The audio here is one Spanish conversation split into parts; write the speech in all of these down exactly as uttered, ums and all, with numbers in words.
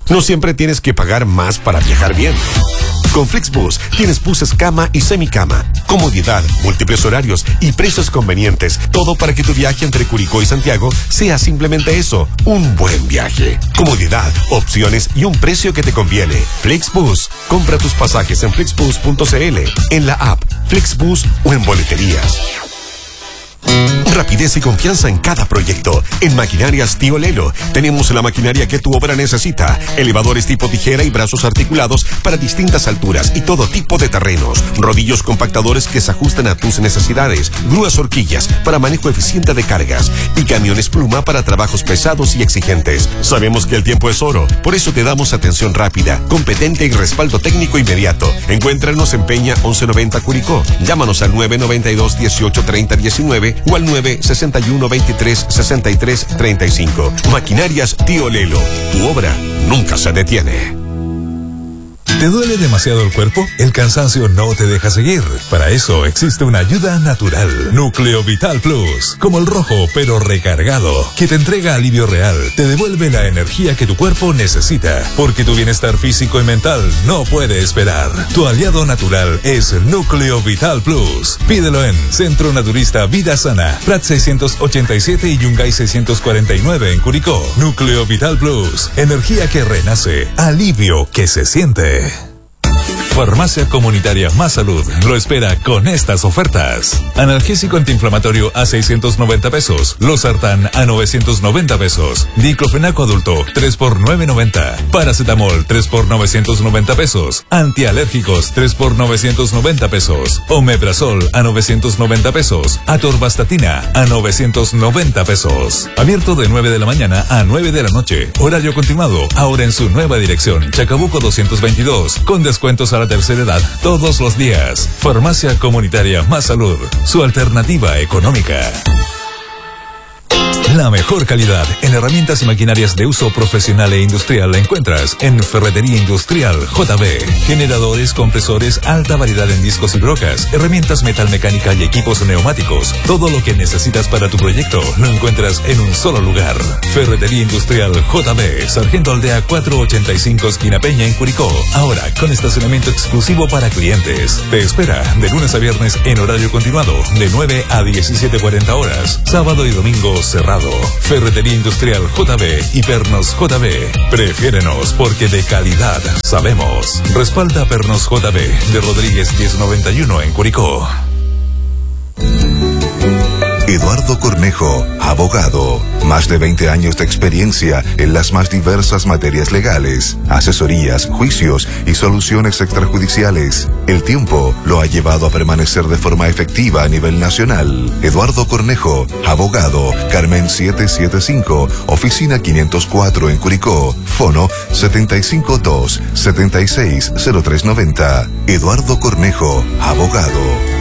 No siempre tienes que pagar más para viajar bien. Con Flixbus tienes buses cama y semicama, comodidad, múltiples horarios y precios convenientes. Todo para que tu viaje entre Curicó y Santiago sea simplemente eso, un buen viaje. Comodidad, opciones y un precio que te conviene. Flixbus. Compra tus pasajes en flixbus punto c l, en la app Flixbus o en boleterías. Rapidez y confianza en cada proyecto. En Maquinarias Tío Lelo tenemos la maquinaria que tu obra necesita. Elevadores tipo tijera y brazos articulados para distintas alturas y todo tipo de terrenos. Rodillos compactadores que se ajustan a tus necesidades. Grúas horquillas para manejo eficiente de cargas. Y camiones pluma para trabajos pesados y exigentes. Sabemos que el tiempo es oro, por eso te damos atención rápida, competente y respaldo técnico inmediato. Encuéntranos en Peña once noventa Curicó. Llámanos al nueve noventa y dos dieciocho treinta diecinueve o al nueve sesenta y uno veintitrés sesenta y tres treinta y cinco. Maquinarias Tío Lelo. Tu obra nunca se detiene. ¿Te duele demasiado el cuerpo? El cansancio no te deja seguir. Para eso existe una ayuda natural. Núcleo Vital Plus. Como el rojo, pero recargado. Que te entrega alivio real. Te devuelve la energía que tu cuerpo necesita. Porque tu bienestar físico y mental no puede esperar. Tu aliado natural es Núcleo Vital Plus. Pídelo en Centro Naturista Vida Sana. Prat seiscientos ochenta y siete y Yungay seiscientos cuarenta y nueve en Curicó. Núcleo Vital Plus. Energía que renace. Alivio que se siente. Farmacia Comunitaria Más Salud lo espera con estas ofertas. Analgésico antiinflamatorio a seiscientos noventa pesos. Losartán a novecientos noventa pesos. Diclofenaco adulto tres por novecientos noventa. Paracetamol tres por novecientos noventa pesos. Antialérgicos tres por novecientos noventa pesos. Omeprazol a novecientos noventa pesos. Atorvastatina a novecientos noventa pesos. Abierto de nueve de la mañana a nueve de la noche. Horario continuado. Ahora en su nueva dirección. Chacabuco doscientos veintidós. Con descuentos a la tercera edad todos los días. Farmacia Comunitaria Más Salud, su alternativa económica. La mejor calidad en herramientas y maquinarias de uso profesional e industrial la encuentras en Ferretería Industrial J B. Generadores, compresores, alta variedad en discos y brocas, herramientas metalmecánica y equipos neumáticos. Todo lo que necesitas para tu proyecto lo encuentras en un solo lugar. Ferretería Industrial J B, Sargento Aldea cuatrocientos ochenta y cinco, esquina Peña en Curicó. Ahora con estacionamiento exclusivo para clientes. Te espera de lunes a viernes en horario continuado, de nueve a diecisiete cuarenta horas. Sábado y domingo cerrado. Ferretería Industrial J B y Pernos J B. Prefiérenos porque de calidad sabemos. Respalda Pernos J B de Rodríguez diez noventa y uno en Curicó. Eduardo Cornejo, abogado. Más de veinte años de experiencia en las más diversas materias legales, asesorías, juicios y soluciones extrajudiciales. El tiempo lo ha llevado a permanecer de forma efectiva a nivel nacional. Eduardo Cornejo, abogado. Carmen setecientos setenta y cinco, oficina quinientos cuatro en Curicó. Fono setenta y cinco dos, setenta y seis cero tres noventa. Eduardo Cornejo, abogado.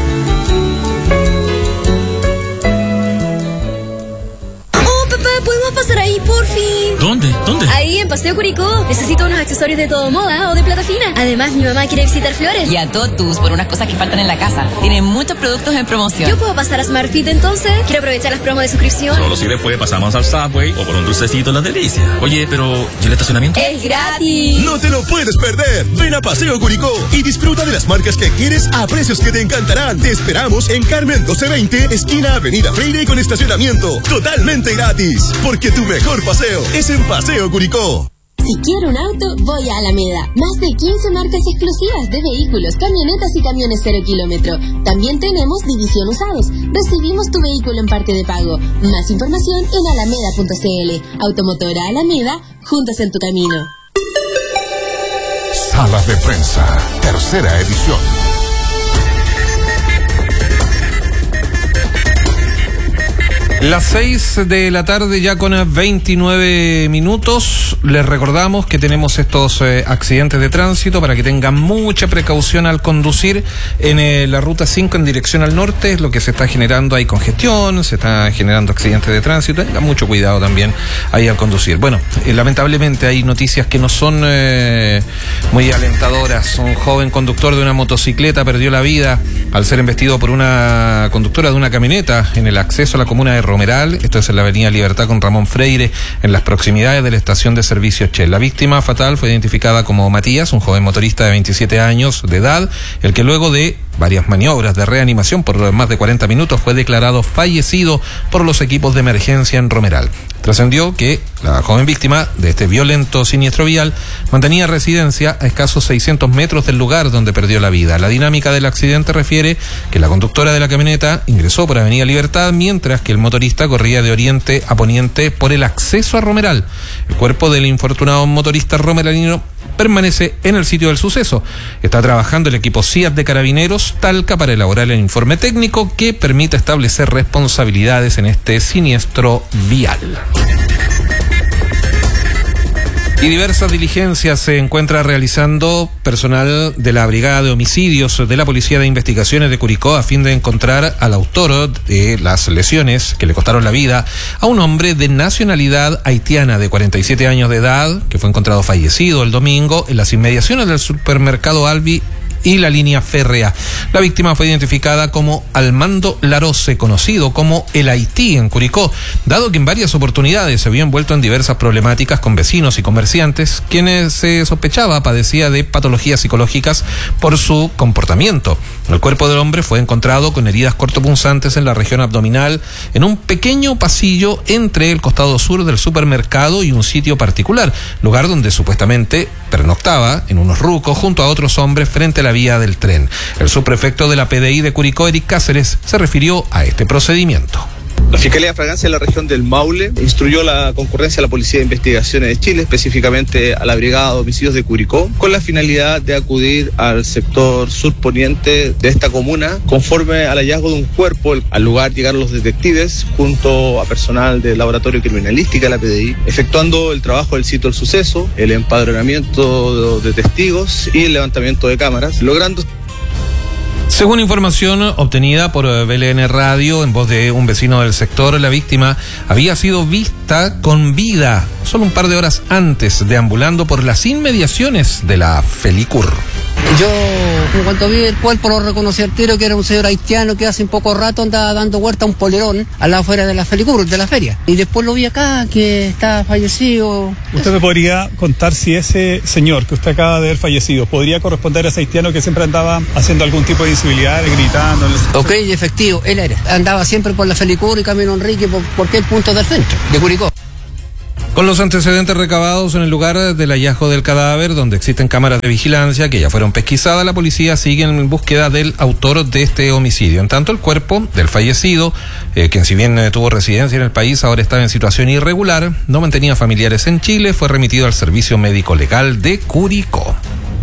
Pasar ahí, por fin. ¿Dónde? ¿Dónde? Ahí, en Paseo Curicó. Necesito unos accesorios de todo moda o de plata fina. Además, mi mamá quiere visitar Flores. Y a Totus por unas cosas que faltan en la casa. Tienen muchos productos en promoción. ¿Yo puedo pasar a SmartFit entonces? Quiero aprovechar las promos de suscripción. Solo si después pasamos al Subway o por un dulcecito La Delicia. Oye, pero ¿y el estacionamiento? ¡Es gratis! ¡No te lo puedes perder! Ven a Paseo Curicó y disfruta de las marcas que quieres a precios que te encantarán. Te esperamos en Carmen doce veinte, esquina Avenida Freire con estacionamiento totalmente gratis. Porque tu mejor paseo es en Paseo Curicó. Si quiero un auto, voy a Alameda. Más de quince marcas exclusivas de vehículos, camionetas y camiones cero kilómetro. También tenemos división usados. Recibimos tu vehículo en parte de pago. Más información en alameda punto c l. Automotora Alameda, juntos en tu camino. Salas de prensa, tercera edición. Las seis de la tarde ya con veintinueve minutos. Les recordamos que tenemos estos eh, accidentes de tránsito para que tengan mucha precaución al conducir en eh, la ruta cinco en dirección al norte. Es lo que se está generando, hay congestión, se está generando accidentes de tránsito. Tengan mucho cuidado también ahí al conducir. Bueno, eh, lamentablemente hay noticias que no son eh, muy alentadoras. Un joven conductor de una motocicleta perdió la vida al ser embestido por una conductora de una camioneta en el acceso a la comuna de Rosario. Romeral, esto es en la avenida Libertad con Ramón Freire, en las proximidades de la estación de servicio Shell. La víctima fatal fue identificada como Matías, un joven motorista de veintisiete años de edad, el que luego de varias maniobras de reanimación por más de cuarenta minutos fue declarado fallecido por los equipos de emergencia en Romeral. Trascendió que la joven víctima de este violento siniestro vial mantenía residencia a escasos seiscientos metros del lugar donde perdió la vida. La dinámica del accidente refiere que la conductora de la camioneta ingresó por Avenida Libertad, mientras que el motorista corría de oriente a poniente por el acceso a Romeral. El cuerpo del infortunado motorista romeralino permanece en el sitio del suceso. Está trabajando el equipo C I A T de Carabineros Talca para elaborar el informe técnico que permita establecer responsabilidades en este siniestro vial. Y diversas diligencias se encuentra realizando personal de la Brigada de Homicidios de la Policía de Investigaciones de Curicó a fin de encontrar al autor de las lesiones que le costaron la vida a un hombre de nacionalidad haitiana de cuarenta y siete años de edad que fue encontrado fallecido el domingo en las inmediaciones del supermercado Albi y la línea férrea. La víctima fue identificada como Almando Larose, conocido como el Haití en Curicó, dado que en varias oportunidades se vio envuelto en diversas problemáticas con vecinos y comerciantes, quienes se sospechaba padecía de patologías psicológicas por su comportamiento. El cuerpo del hombre fue encontrado con heridas cortopunzantes en la región abdominal, en un pequeño pasillo entre el costado sur del supermercado y un sitio particular, lugar donde supuestamente pernoctaba en unos rucos junto a otros hombres frente a la vía del tren. El subprefecto de la P D I de Curicó, Eric Cáceres, se refirió a este procedimiento. La Fiscalía de Fragancia de la región del Maule instruyó la concurrencia a la Policía de Investigaciones de Chile, específicamente a la Brigada de Homicidios de Curicó, con la finalidad de acudir al sector surponiente de esta comuna. Conforme al hallazgo de un cuerpo, al lugar llegaron los detectives junto a personal del Laboratorio Criminalística de la P D I, efectuando el trabajo del sitio del suceso, el empadronamiento de testigos y el levantamiento de cámaras, logrando... Según información obtenida por B L N Radio, en voz de un vecino del sector, la víctima había sido vista con vida solo un par de horas antes, deambulando por las inmediaciones de la Felicur. Yo, en cuanto vi el cuerpo, lo reconocí al tiro que era un señor haitiano que hace un poco rato andaba dando vuelta a un polerón al lado afuera de la Felicur, de la feria. Y después lo vi acá, que estaba fallecido. ¿Usted me podría contar si ese señor que usted acaba de ver fallecido podría corresponder a ese haitiano que siempre andaba haciendo algún tipo de incivilidad, gritando? Ok, efectivo, él era. Andaba siempre por la Felicur y Camino Enrique, por cualquier punto del centro de Curicó. Con los antecedentes recabados en el lugar del hallazgo del cadáver, donde existen cámaras de vigilancia que ya fueron pesquisadas, la policía sigue en búsqueda del autor de este homicidio. En tanto, el cuerpo del fallecido, eh, quien si bien eh, tuvo residencia en el país, ahora estaba en situación irregular, no mantenía familiares en Chile, fue remitido al Servicio Médico Legal de Curicó.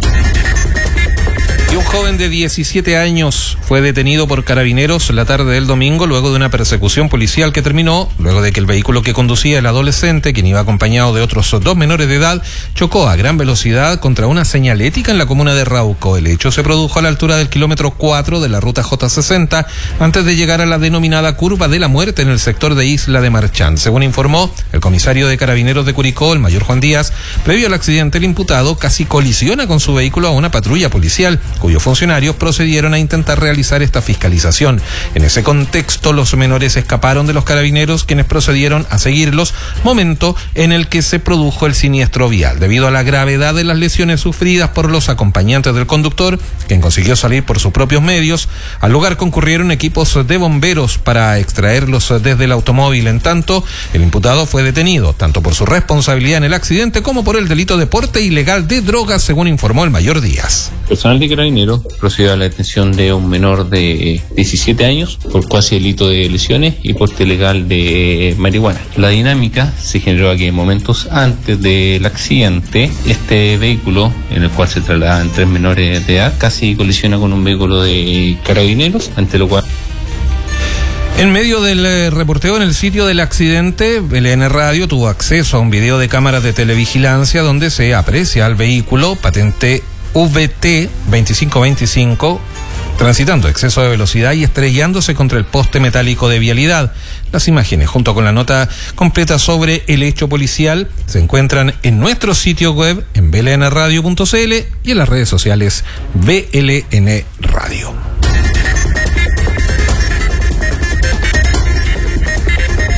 Y un joven de diecisiete años fue detenido por carabineros la tarde del domingo luego de una persecución policial que terminó luego de que el vehículo que conducía el adolescente, quien iba acompañado de otros dos menores de edad, chocó a gran velocidad contra una señalética en la comuna de Rauco. El hecho se produjo a la altura del kilómetro cuatro de la ruta J sesenta antes de llegar a la denominada Curva de la Muerte en el sector de Isla de Marchán. Según informó el comisario de Carabineros de Curicó, el mayor Juan Díaz, previo al accidente el imputado casi colisiona con su vehículo a una patrulla policial, cuyos funcionarios procedieron a intentar realizar esta fiscalización. En ese contexto, los menores escaparon de los carabineros, quienes procedieron a seguirlos, momento en el que se produjo el siniestro vial. Debido a la gravedad de las lesiones sufridas por los acompañantes del conductor, quien consiguió salir por sus propios medios, al lugar concurrieron equipos de bomberos para extraerlos desde el automóvil. En tanto, el imputado fue detenido, tanto por su responsabilidad en el accidente como por el delito de porte ilegal de drogas, según informó el mayor Díaz. Personal de Carabineros procedió a la detención de un menor de diecisiete años por cuasi delito de lesiones y porte ilegal de marihuana. La dinámica se generó aquí en momentos antes del accidente. Este vehículo, en el cual se trasladaban tres menores de edad, casi colisiona con un vehículo de Carabineros, ante lo cual... En medio del eh, reporteo en el sitio del accidente, B L N Radio tuvo acceso a un video de cámaras de televigilancia donde se aprecia al vehículo patente V T veinticinco veinticinco transitando exceso de velocidad y estrellándose contra el poste metálico de vialidad. Las imágenes, junto con la nota completa sobre el hecho policial, se encuentran en nuestro sitio web en b l n radio punto c l y en las redes sociales B L N Radio.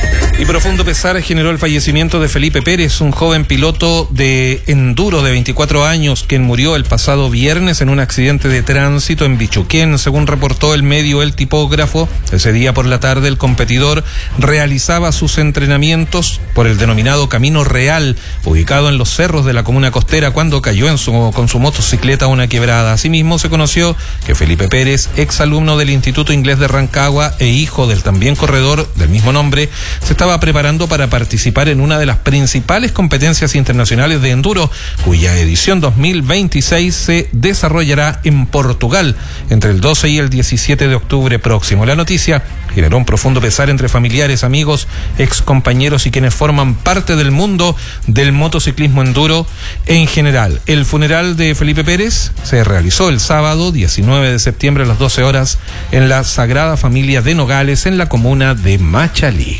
Y profundo pesar generó el fallecimiento de Felipe Pérez, un joven piloto de enduro de veinticuatro años, quien murió el pasado viernes en un accidente de tránsito en Bichuquén. Según reportó el medio El Tipógrafo, ese día por la tarde el competidor realizaba sus entrenamientos por el denominado Camino Real, ubicado en los cerros de la comuna costera, cuando cayó en su, con su motocicleta a una quebrada. Asimismo, se conoció que Felipe Pérez, exalumno del Instituto Inglés de Rancagua e hijo del también corredor del mismo nombre, se estaba estaba preparando para participar en una de las principales competencias internacionales de enduro, cuya edición dos mil veintiséis se desarrollará en Portugal entre el doce y el diecisiete de octubre próximo. La noticia generó un profundo pesar entre familiares, amigos, excompañeros y quienes forman parte del mundo del motociclismo enduro en general. El funeral de Felipe Pérez se realizó el sábado diecinueve de septiembre a las doce horas en la Sagrada Familia de Nogales, en la comuna de Machalí.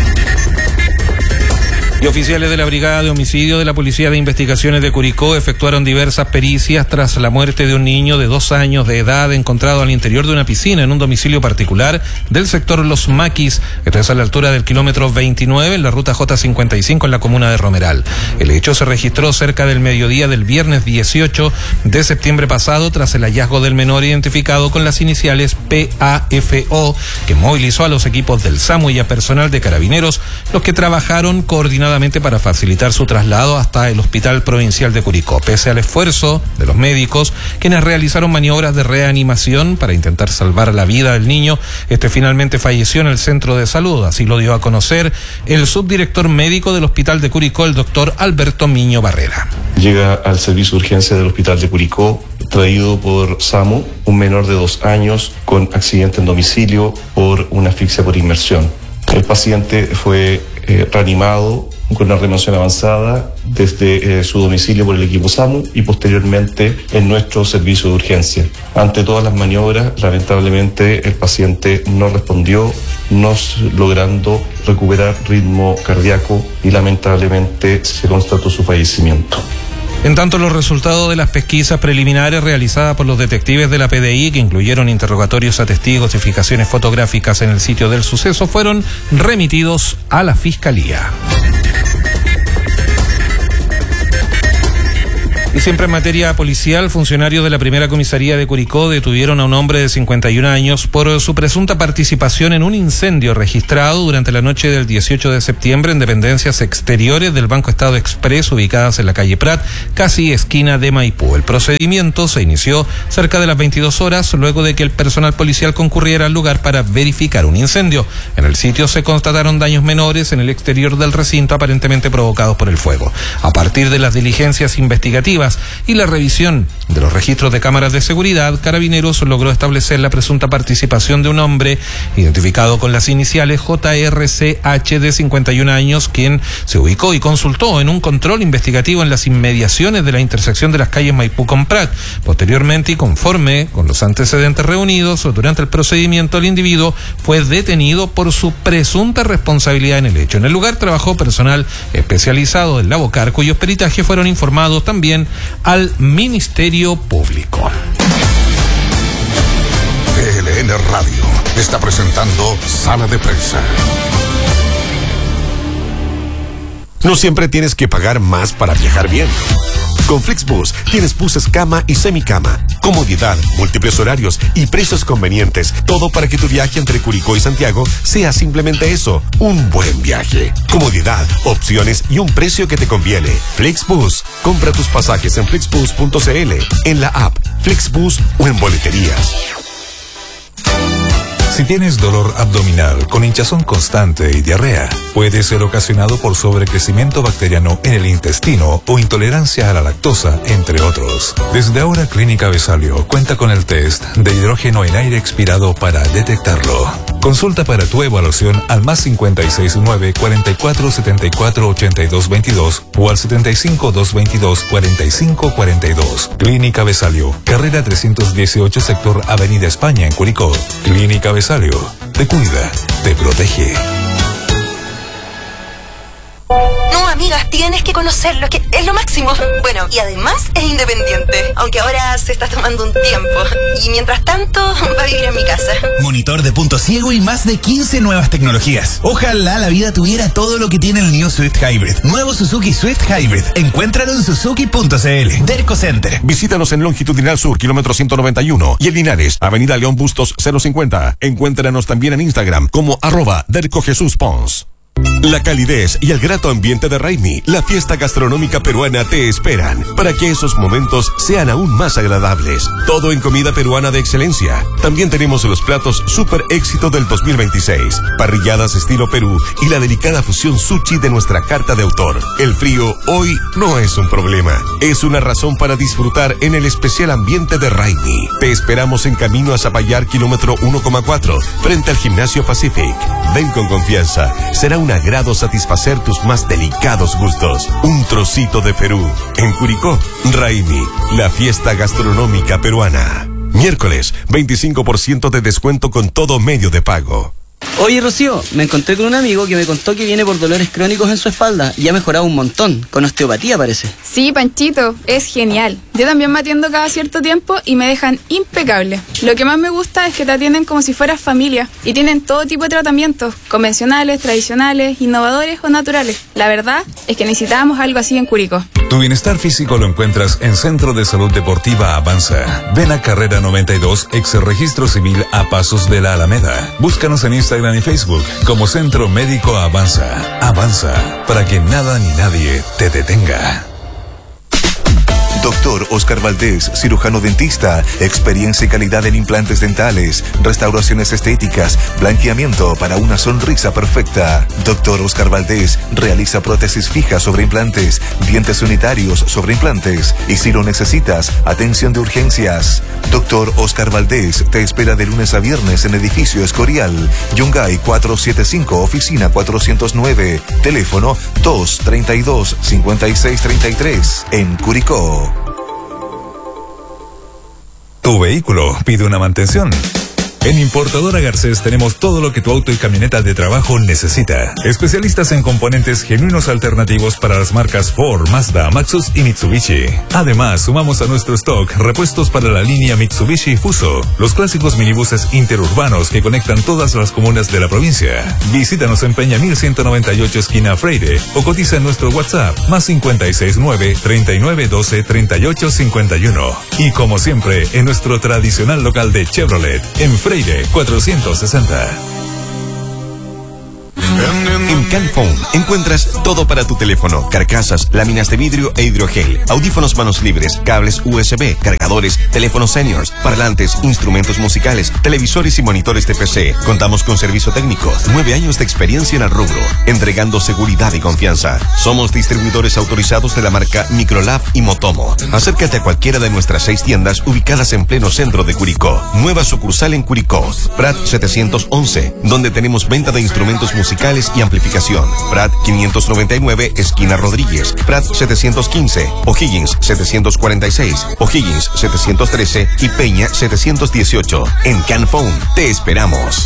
Y oficiales de la Brigada de Homicidio de la Policía de Investigaciones de Curicó efectuaron diversas pericias tras la muerte de un niño de dos años de edad encontrado al interior de una piscina en un domicilio particular del sector Los Maquis, esto es a la altura del kilómetro veintinueve en la ruta J cincuenta y cinco en la comuna de Romeral. El hecho se registró cerca del mediodía del viernes dieciocho de septiembre pasado, tras el hallazgo del menor identificado con las iniciales P A F O, que movilizó a los equipos del SAMU y a personal de carabineros, los que trabajaron coordinadamente para facilitar su traslado hasta el Hospital Provincial de Curicó. Pese al esfuerzo de los médicos, quienes realizaron maniobras de reanimación para intentar salvar la vida del niño, este finalmente falleció en el centro de salud. Así lo dio a conocer el subdirector médico del Hospital de Curicó, el doctor Alberto Miño Barrera. Llega al servicio de urgencia del Hospital de Curicó, traído por SAMU, un menor de dos años con accidente en domicilio por una asfixia por inmersión. El paciente fue eh, reanimado con una reanimación avanzada desde eh, su domicilio por el equipo SAMU y posteriormente en nuestro servicio de urgencia. Ante todas las maniobras, lamentablemente el paciente no respondió, no logrando recuperar ritmo cardíaco y lamentablemente se constató su fallecimiento. En tanto, los resultados de las pesquisas preliminares realizadas por los detectives de la P D I, que incluyeron interrogatorios a testigos y fijaciones fotográficas en el sitio del suceso, fueron remitidos a la Fiscalía. Y siempre en materia policial, funcionarios de la primera comisaría de Curicó detuvieron a un hombre de cincuenta y un años por su presunta participación en un incendio registrado durante la noche del dieciocho de septiembre en dependencias exteriores del Banco Estado Express ubicadas en la calle Prat, casi esquina de Maipú. El procedimiento se inició cerca de las veintidós horas luego de que el personal policial concurriera al lugar para verificar un incendio. En el sitio se constataron daños menores en el exterior del recinto, aparentemente provocados por el fuego. A partir de las diligencias investigativas y la revisión de los registros de cámaras de seguridad, Carabineros logró establecer la presunta participación de un hombre identificado con las iniciales J R C H de cincuenta y un años, quien se ubicó y consultó en un control investigativo en las inmediaciones de la intersección de las calles Maipú con Prat. Posteriormente, y conforme con los antecedentes reunidos durante el procedimiento, el individuo fue detenido por su presunta responsabilidad en el hecho. En el lugar trabajó personal especializado del Lavocar, cuyos peritajes fueron informados también al Ministerio Público. P L N Radio está presentando Sala de Prensa. No siempre tienes que pagar más para viajar bien. Con Flixbus tienes buses cama y semicama, comodidad, múltiples horarios y precios convenientes. Todo para que tu viaje entre Curicó y Santiago sea simplemente eso, un buen viaje. Comodidad, opciones y un precio que te conviene. Flixbus. Compra tus pasajes en flixbus punto c l, en la app Flixbus o en boleterías. Si tienes dolor abdominal con hinchazón constante y diarrea, puede ser ocasionado por sobrecrecimiento bacteriano en el intestino o intolerancia a la lactosa, entre otros. Desde ahora, Clínica Besalio cuenta con el test de hidrógeno en aire expirado para detectarlo. Consulta para tu evaluación al más cincuenta y seis nueve, cuarenta y cuatro, setenta y cuatro, ochenta y dos veintidós o al setenta y cinco, doscientos veintidós, cuarenta y cinco cuarenta y dos. Clínica Besalio, carrera trescientos dieciocho, sector Avenida España en Curicó. Clínica Besalio, te cuida, te protege. No, amiga, tienes que conocerlo, que es lo máximo. Bueno, y además es independiente, aunque ahora se está tomando un tiempo. Y mientras tanto, va a vivir en mi casa. Monitor de punto ciego y más de quince nuevas tecnologías. Ojalá la vida tuviera todo lo que tiene el New Swift Hybrid. Nuevo Suzuki Swift Hybrid. Encuéntralo en suzuki punto c l. Derco Center. Visítanos en Longitudinal Sur, kilómetro ciento noventa y uno. Y en Linares, Avenida León Bustos cero cincuenta. Encuéntranos también en Instagram como arroba Derco Jesús Pons. La calidez y el grato ambiente de Raimi, la fiesta gastronómica peruana, te esperan para que esos momentos sean aún más agradables. Todo en comida peruana de excelencia. También tenemos los platos super éxito del dos mil veintiséis, parrilladas estilo Perú y la delicada fusión sushi de nuestra carta de autor. El frío hoy no es un problema, es una razón para disfrutar en el especial ambiente de Raimi. Te esperamos en camino a Zapallar, kilómetro uno coma cuatro, frente al Gimnasio Pacific. Ven con confianza, será un agrado satisfacer tus más delicados gustos. Un trocito de Perú. En Curicó, Raimi, la fiesta gastronómica peruana. Miércoles, veinticinco por ciento de descuento con todo medio de pago. Oye, Rocío, me encontré con un amigo que me contó que viene por dolores crónicos en su espalda y ha mejorado un montón, con osteopatía parece. Sí, Panchito, es genial. Yo también me atiendo cada cierto tiempo y me dejan impecable. Lo que más me gusta es que te atienden como si fueras familia y tienen todo tipo de tratamientos, convencionales, tradicionales, innovadores o naturales. La verdad es que necesitábamos algo así en Curicó. Tu bienestar físico lo encuentras en Centro de Salud Deportiva Avanza. Ven a Carrera noventa y dos, ex Registro Civil, a pasos de la Alameda. Búscanos en Instagram y Facebook como Centro Médico Avanza. Avanza, para que nada ni nadie te detenga. Doctor Oscar Valdés, cirujano dentista, experiencia y calidad en implantes dentales, restauraciones estéticas, blanqueamiento para una sonrisa perfecta. Doctor Oscar Valdés realiza prótesis fijas sobre implantes, dientes unitarios sobre implantes y si lo necesitas, atención de urgencias. Doctor Oscar Valdés te espera de lunes a viernes en edificio Escorial, Yungay cuatrocientos setenta y cinco, oficina cuatrocientos nueve, teléfono dos treinta y dos, cincuenta y seis treinta y tres, en Curicó. Tu vehículo pide una mantención. En Importadora Garcés tenemos todo lo que tu auto y camioneta de trabajo necesita. Especialistas en componentes genuinos alternativos para las marcas Ford, Mazda, Maxus y Mitsubishi. Además, sumamos a nuestro stock repuestos para la línea Mitsubishi Fuso, los clásicos minibuses interurbanos que conectan todas las comunas de la provincia. Visítanos en Peña mil ciento noventa y ocho, esquina Freire, o cotiza en nuestro WhatsApp, más cincuenta y seis nueve, treinta y nueve doce, treinta y ocho cincuenta y uno. Y como siempre, en nuestro tradicional local de Chevrolet, en Freire cuatrocientos sesenta. En Canphone encuentras todo para tu teléfono: carcasas, láminas de vidrio e hidrogel, audífonos manos libres, cables U S B, cargadores, teléfonos seniors, parlantes, instrumentos musicales, televisores y monitores de P C. Contamos con servicio técnico, nueve años de experiencia en el rubro, entregando seguridad y confianza. Somos distribuidores autorizados de la marca Microlab y Motomo. Acércate a cualquiera de nuestras seis tiendas ubicadas en pleno centro de Curicó. Nueva sucursal en Curicó, Prat setecientos once, donde tenemos venta de instrumentos musicales y amplificación. Prat quinientos noventa y nueve, esquina Rodríguez. Prat setecientos quince, O'Higgins setecientos cuarenta y seis, O'Higgins setecientos trece y Peña setecientos dieciocho. En Canphone te esperamos.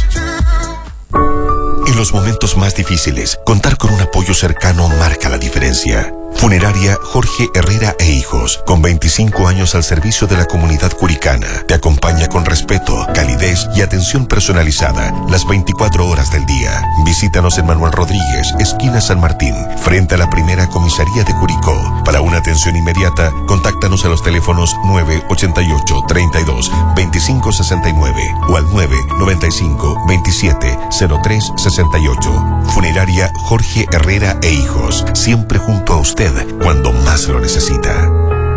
En los momentos más difíciles, contar con un apoyo cercano marca la diferencia. Funeraria Jorge Herrera e Hijos, con veinticinco años al servicio de la comunidad curicana, te acompaña con respeto, calidez y atención personalizada las veinticuatro horas del día. Visítanos en Manuel Rodríguez, esquina San Martín, frente a la primera comisaría de Curicó. Para una atención inmediata, contáctanos a los teléfonos nueve ochenta y ocho, treinta y dos, veinticinco sesenta y nueve o al nueve noventa y cinco, veintisiete, cero tres sesenta y ocho. Funeraria Jorge Herrera e Hijos, siempre junto a usted cuando más lo necesita.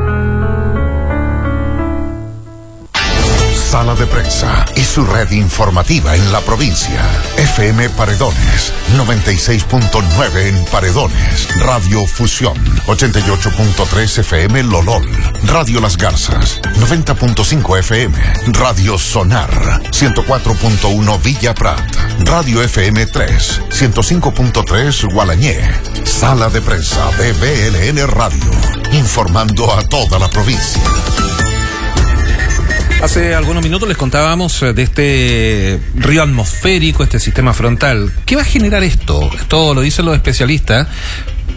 Sala de Prensa y su red informativa en la provincia. F M Paredones, noventa y seis punto nueve en Paredones. Radio Fusión, ochenta y ocho punto tres F M Lolol. Radio Las Garzas, noventa punto cinco F M. Radio Sonar, ciento cuatro punto uno Villa Prat. Radio F M tres, ciento cinco punto tres Gualañé. Sala de Prensa de B L N Radio, informando a toda la provincia. Hace algunos minutos les contábamos de este río atmosférico, este sistema frontal. ¿Qué va a generar esto? Esto lo dicen los especialistas.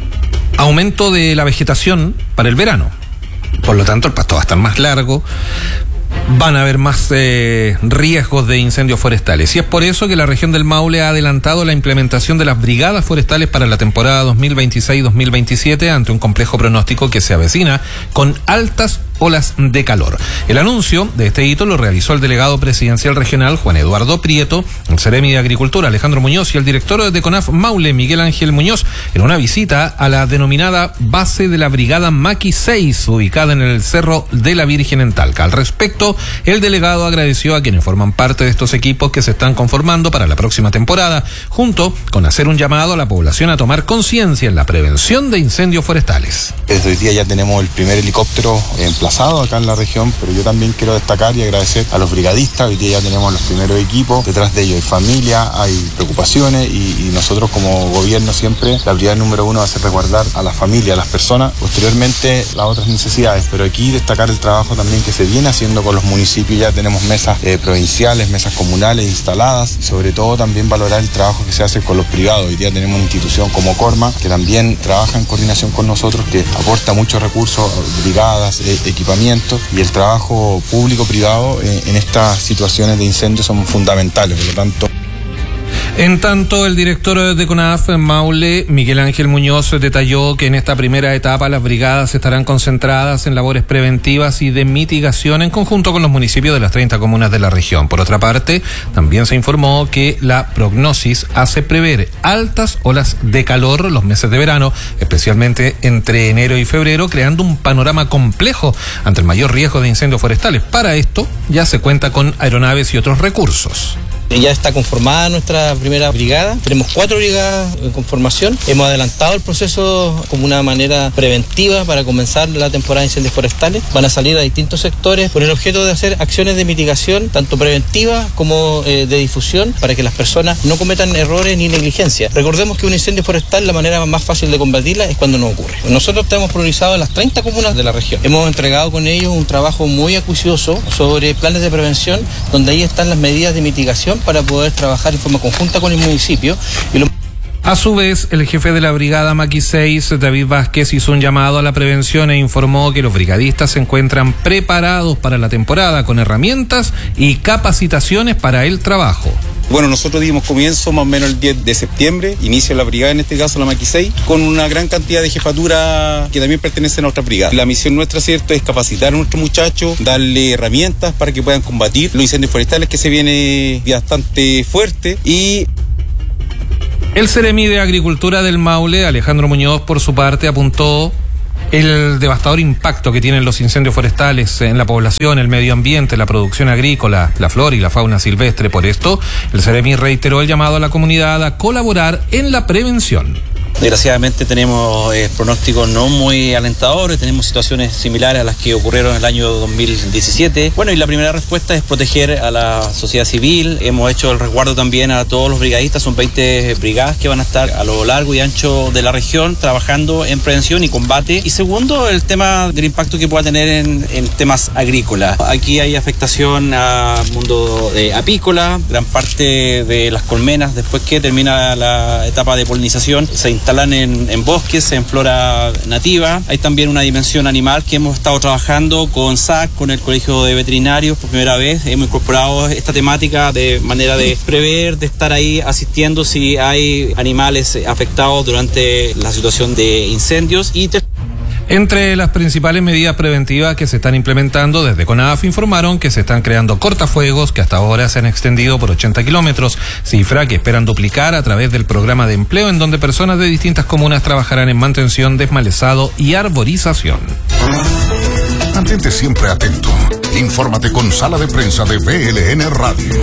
aumento de la vegetación para el verano. Por lo tanto, el pasto va a estar más largo. Van a haber más eh, riesgos de incendios forestales. Y es por eso que la región del Maule ha adelantado la implementación de las brigadas forestales para la temporada dos mil veintiséis dos mil veintisiete ante un complejo pronóstico que se avecina con altas olas de calor. El anuncio de este hito lo realizó el delegado presidencial regional Juan Eduardo Prieto, el Seremi de Agricultura Alejandro Muñoz y el director de CONAF Maule Miguel Ángel Muñoz en una visita a la denominada base de la brigada Maqui seis ubicada en el Cerro de la Virgen en Talca. Al respecto, el delegado agradeció a quienes forman parte de estos equipos que se están conformando para la próxima temporada, junto con hacer un llamado a la población a tomar conciencia en la prevención de incendios forestales. Desde hoy día ya tenemos el primer helicóptero emplazado acá en la región, pero yo también quiero destacar y agradecer a los brigadistas. Hoy día ya tenemos los primeros equipos, detrás de ellos hay familia, hay preocupaciones y, y nosotros como gobierno siempre la prioridad número uno va a ser resguardar a la familia, a las personas, posteriormente las otras necesidades, pero aquí destacar el trabajo también que se viene haciendo con los municipios. Ya tenemos mesas eh, provinciales, mesas comunales instaladas y sobre todo también valorar el trabajo que se hace con los privados. Hoy día tenemos una institución como Corma que también trabaja en coordinación con nosotros, que aporta muchos recursos, brigadas, eh, equipamiento, y el trabajo público-privado eh, en estas situaciones de incendios son fundamentales. Por lo tanto, En tanto, el director de CONAF en Maule, Miguel Ángel Muñoz, detalló que en esta primera etapa las brigadas estarán concentradas en labores preventivas y de mitigación en conjunto con los municipios de las treinta comunas de la región. Por otra parte, también se informó que la prognosis hace prever altas olas de calor los meses de verano, especialmente entre enero y febrero, creando un panorama complejo ante el mayor riesgo de incendios forestales. Para esto, ya se cuenta con aeronaves y otros recursos. Ya está conformada nuestra primera brigada, tenemos cuatro brigadas en conformación, hemos adelantado el proceso como una manera preventiva para comenzar la temporada de incendios forestales. Van a salir a distintos sectores con el objeto de hacer acciones de mitigación, tanto preventiva como eh, de difusión, para que las personas no cometan errores ni negligencia. Recordemos que un incendio forestal, la manera más fácil de combatirla es cuando no ocurre. Nosotros tenemos priorizado las treinta comunas de la región. Hemos entregado con ellos un trabajo muy acucioso sobre planes de prevención, donde ahí están las medidas de mitigación para poder trabajar en forma conjunta con el municipio. Y lo... A su vez, el jefe de la brigada Maqui seis, David Vázquez, hizo un llamado a la prevención e informó que los brigadistas se encuentran preparados para la temporada con herramientas y capacitaciones para el trabajo. Bueno, nosotros dimos comienzo más o menos el diez de septiembre, inicio la brigada, en este caso la Maqui seis, con una gran cantidad de jefatura que también pertenecen a nuestra brigada. La misión nuestra, cierto, es capacitar a nuestros muchachos, darle herramientas para que puedan combatir los incendios forestales, que se viene bastante fuerte. Y el Seremi de Agricultura del Maule, Alejandro Muñoz, por su parte, apuntó el devastador impacto que tienen los incendios forestales en la población, el medio ambiente, la producción agrícola, la flora y la fauna silvestre. Por esto, el Seremi reiteró el llamado a la comunidad a colaborar en la prevención. Desgraciadamente tenemos eh, pronósticos no muy alentadores, tenemos situaciones similares a las que ocurrieron en el año dos mil diecisiete. Bueno, y la primera respuesta es proteger a la sociedad civil. Hemos hecho el resguardo también a todos los brigadistas, son veinte brigadas que van a estar a lo largo y ancho de la región trabajando en prevención y combate. Y segundo, el tema del impacto que pueda tener en, en temas agrícolas. Aquí hay afectación al mundo eh, apícola, gran parte de las colmenas, después que termina la etapa de polinización, se instalan en, en bosques, en flora nativa. Hay también una dimensión animal que hemos estado trabajando con S A C, con el Colegio de Veterinarios. Por primera vez hemos incorporado esta temática de manera de prever, de estar ahí asistiendo si hay animales afectados durante la situación de incendios. Y entre las principales medidas preventivas que se están implementando desde CONAF, informaron que se están creando cortafuegos que hasta ahora se han extendido por ochenta kilómetros, cifra que esperan duplicar a través del programa de empleo, en donde personas de distintas comunas trabajarán en mantención, desmalezado y arborización. Mantente siempre atento. Infórmate con Sala de Prensa de B L N Radio.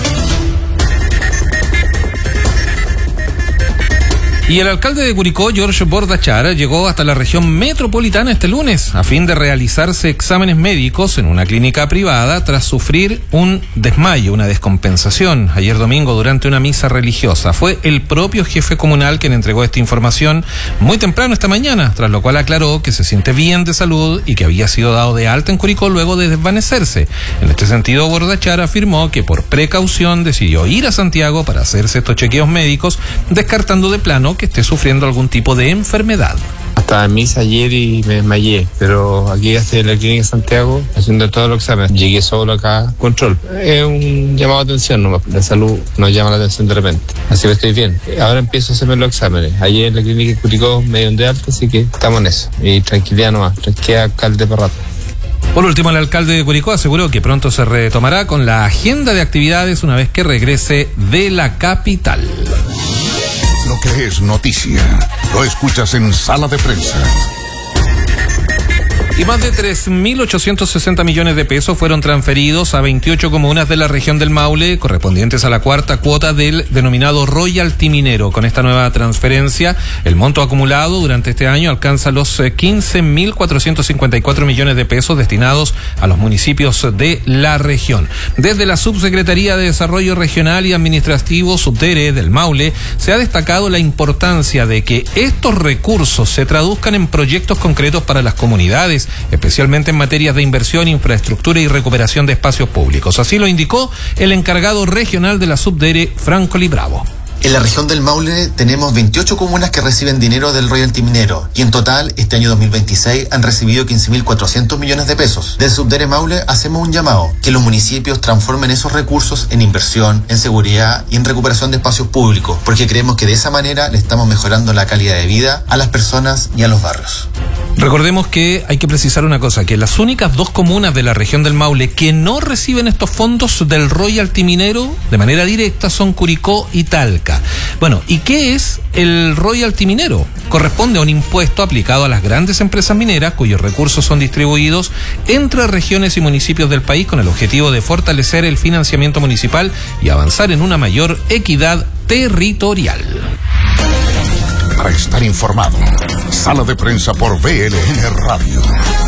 Y el alcalde de Curicó, George Bordachara, llegó hasta la región metropolitana este lunes a fin de realizarse exámenes médicos en una clínica privada tras sufrir un desmayo, una descompensación ayer domingo durante una misa religiosa. Fue el propio jefe comunal quien entregó esta información muy temprano esta mañana, tras lo cual aclaró que se siente bien de salud y que había sido dado de alta en Curicó luego de desvanecerse. En este sentido, Bordachara afirmó que por precaución decidió ir a Santiago para hacerse estos chequeos médicos, descartando de plano que esté sufriendo algún tipo de enfermedad. Estaba en misa ayer y me desmayé, pero aquí ya estoy en la clínica de Santiago haciendo todos los exámenes. Llegué solo acá, control. Es un llamado de atención nomás, la salud nos llama la atención de repente. Así que estoy bien. Ahora empiezo a hacerme los exámenes. Ayer en la clínica de Curicó me dieron de alta, así que estamos en eso. Y tranquilidad nomás, tranquilidad, alcalde para rato. Por último, el alcalde de Curicó aseguró que pronto se retomará con la agenda de actividades una vez que regrese de la capital. Lo que es noticia, lo escuchas en Sala de Prensa. Y más de tres mil ochocientos sesenta millones de pesos fueron transferidos a veintiocho comunas de la región del Maule, correspondientes a la cuarta cuota del denominado royalty minero. Con esta nueva transferencia, el monto acumulado durante este año alcanza los quince mil cuatrocientos cincuenta y cuatro millones de pesos destinados a los municipios de la región. Desde la Subsecretaría de Desarrollo Regional y Administrativo Subdere del Maule, se ha destacado la importancia de que estos recursos se traduzcan en proyectos concretos para las comunidades, especialmente en materias de inversión, infraestructura y recuperación de espacios públicos. Así lo indicó el encargado regional de la Subdere, Franco Libravo. En la región del Maule tenemos veintiocho comunas que reciben dinero del royalty minero y en total este año dos mil veintiséis han recibido quince mil cuatrocientos millones de pesos. Del Subdere Maule hacemos un llamado que los municipios transformen esos recursos en inversión, en seguridad y en recuperación de espacios públicos, porque creemos que de esa manera le estamos mejorando la calidad de vida a las personas y a los barrios. Recordemos que hay que precisar una cosa, que las únicas dos comunas de la región del Maule que no reciben estos fondos del royalty minero de manera directa son Curicó y Talca. Bueno, ¿y qué es el royalty minero? Corresponde a un impuesto aplicado a las grandes empresas mineras cuyos recursos son distribuidos entre regiones y municipios del país con el objetivo de fortalecer el financiamiento municipal y avanzar en una mayor equidad territorial. Para estar informado, Sala de Prensa por V L N Radio.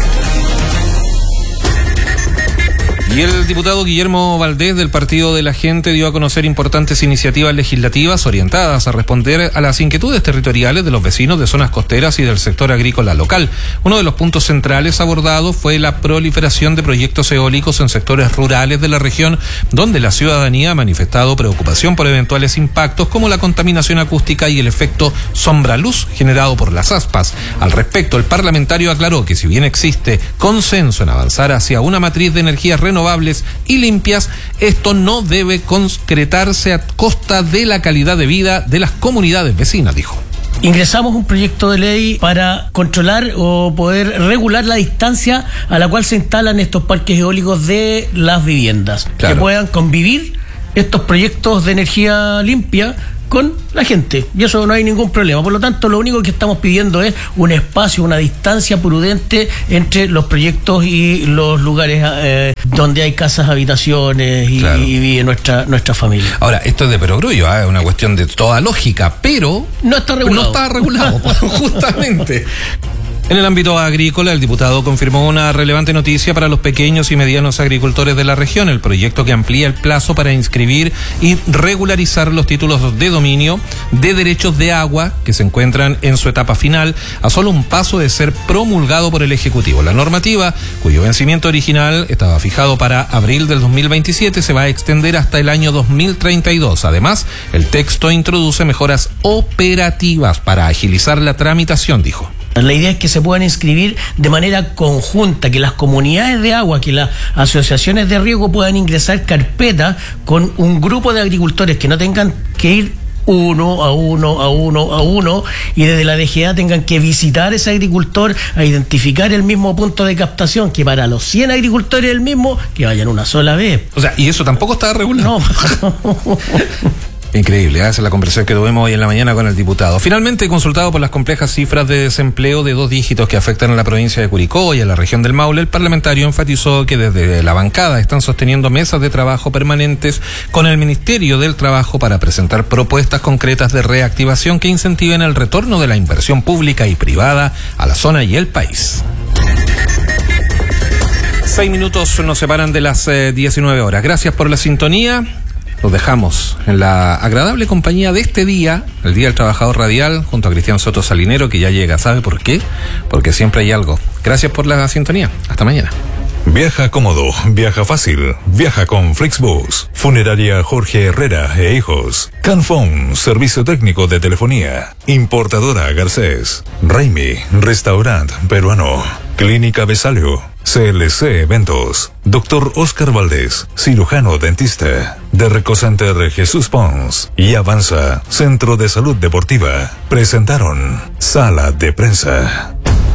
Y el diputado Guillermo Valdés del Partido de la Gente dio a conocer importantes iniciativas legislativas orientadas a responder a las inquietudes territoriales de los vecinos de zonas costeras y del sector agrícola local. Uno de los puntos centrales abordados fue la proliferación de proyectos eólicos en sectores rurales de la región, donde la ciudadanía ha manifestado preocupación por eventuales impactos como la contaminación acústica y el efecto sombra-luz generado por las aspas. Al respecto, el parlamentario aclaró que si bien existe consenso en avanzar hacia una matriz de energías renovables y limpias, esto no debe concretarse a costa de la calidad de vida de las comunidades vecinas, dijo. Ingresamos un proyecto de ley para controlar o poder regular la distancia a la cual se instalan estos parques eólicos de las viviendas, claro, que puedan convivir estos proyectos de energía limpia con la gente, y eso no hay ningún problema. Por lo tanto, lo único que estamos pidiendo es un espacio, una distancia prudente entre los proyectos y los lugares eh, donde hay casas, habitaciones y, claro, y vive nuestra nuestra familia. Ahora, esto es de perogrullo, ¿eh? Es una cuestión de toda lógica, pero no está regulado. No está regulado, justamente. En el ámbito agrícola, el diputado confirmó una relevante noticia para los pequeños y medianos agricultores de la región, el proyecto que amplía el plazo para inscribir y regularizar los títulos de dominio de derechos de agua que se encuentran en su etapa final, a solo un paso de ser promulgado por el Ejecutivo. La normativa, cuyo vencimiento original estaba fijado para abril del dos mil veintisiete, se va a extender hasta el año dos mil treinta y dos. Además, el texto introduce mejoras operativas para agilizar la tramitación, dijo. La idea es que se puedan inscribir de manera conjunta, que las comunidades de agua, que las asociaciones de riego puedan ingresar carpetas con un grupo de agricultores que no tengan que ir uno a uno, a uno, a uno, y desde la D G A tengan que visitar ese agricultor a identificar el mismo punto de captación, que para los cien agricultores el mismo, que vayan una sola vez. O sea, y eso tampoco está regulado. No. Increíble, ¿eh? Esa es la conversación que tuvimos hoy en la mañana con el diputado. Finalmente, consultado por las complejas cifras de desempleo de dos dígitos que afectan a la provincia de Curicó y a la región del Maule, el parlamentario enfatizó que desde la bancada están sosteniendo mesas de trabajo permanentes con el Ministerio del Trabajo para presentar propuestas concretas de reactivación que incentiven el retorno de la inversión pública y privada a la zona y el país. Seis minutos nos separan de las eh, diecinueve horas. Gracias por la sintonía. Los dejamos en la agradable compañía de este día, el Día del Trabajador Radial, junto a Cristian Soto Salinero, que ya llega. ¿Sabe por qué? Porque siempre hay algo. Gracias por la sintonía. Hasta mañana. Viaja cómodo, viaja fácil, viaja con Flixbus. Funeraria Jorge Herrera e Hijos. Canfón, servicio técnico de telefonía. Importadora Garcés. Raimi, restaurante peruano. Clínica Besalio. C L C Eventos. Doctor Oscar Valdés, cirujano dentista. De Recocenter Jesús Pons. Y Avanza, Centro de Salud Deportiva. Presentaron Sala de Prensa.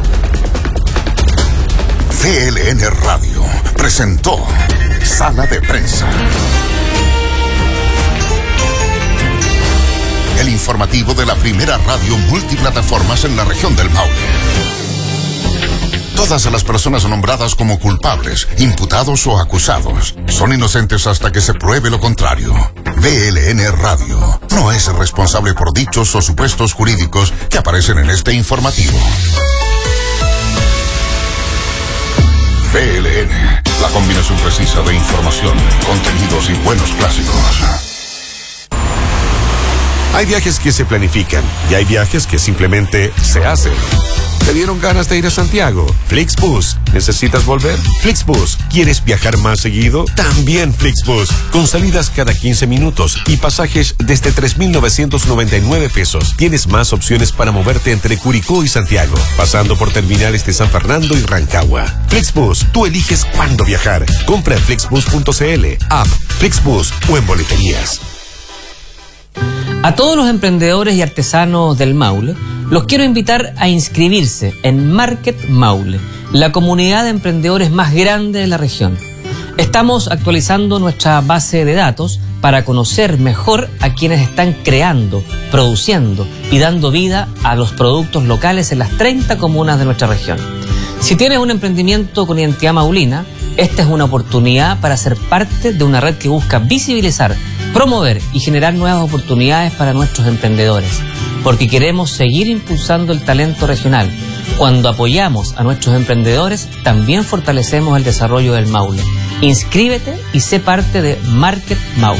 V L N Radio presentó Sala de Prensa. El informativo de la primera radio multiplataformas en la región del Maule. Todas las personas nombradas como culpables, imputados o acusados son inocentes hasta que se pruebe lo contrario. V L N Radio no es responsable por dichos o supuestos jurídicos que aparecen en este informativo. V L N, la combinación precisa de información, contenidos y buenos clásicos. Hay viajes que se planifican y hay viajes que simplemente se hacen. ¿Te dieron ganas de ir a Santiago? Flixbus. ¿Necesitas volver? Flixbus. ¿Quieres viajar más seguido? También Flixbus. Con salidas cada quince minutos y pasajes desde tres mil novecientos noventa y nueve pesos. Tienes más opciones para moverte entre Curicó y Santiago, pasando por terminales de San Fernando y Rancagua. Flixbus. Tú eliges cuándo viajar. Compra en flixbus punto c l, app, Flixbus o en boleterías. A todos los emprendedores y artesanos del Maule, los quiero invitar a inscribirse en Market Maule, la comunidad de emprendedores más grande de la región. Estamos actualizando nuestra base de datos para conocer mejor a quienes están creando, produciendo y dando vida a los productos locales en las treinta comunas de nuestra región. Si tienes un emprendimiento con identidad maulina, esta es una oportunidad para ser parte de una red que busca visibilizar, promover y generar nuevas oportunidades para nuestros emprendedores, porque queremos seguir impulsando el talento regional. Cuando apoyamos a nuestros emprendedores, también fortalecemos el desarrollo del Maule. Inscríbete y sé parte de Market Maule.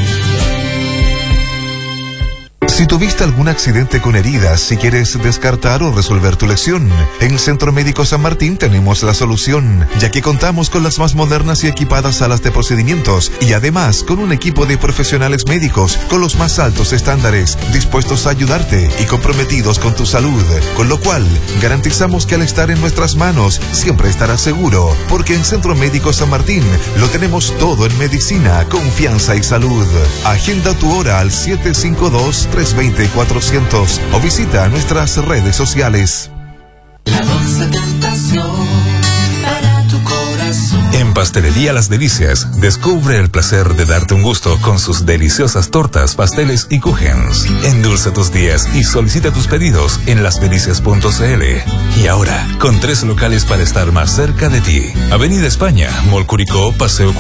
Si tuviste algún accidente con heridas, si quieres descartar o resolver tu lesión, en Centro Médico San Martín tenemos la solución, ya que contamos con las más modernas y equipadas salas de procedimientos y además con un equipo de profesionales médicos con los más altos estándares, dispuestos a ayudarte y comprometidos con tu salud, con lo cual garantizamos que al estar en nuestras manos siempre estarás seguro, porque en Centro Médico San Martín lo tenemos todo en medicina, confianza y salud. Agenda tu hora al siete cinco dos, tres dos cero, cuatrocientos o visita nuestras redes sociales. La dulce tentación para tu corazón. En Pastelería Las Delicias, descubre el placer de darte un gusto con sus deliciosas tortas, pasteles y kuchens. Endulza tus días y solicita tus pedidos en las delicias punto c l. Y ahora, con tres locales para estar más cerca de ti. Avenida España, Mall Curicó, Paseo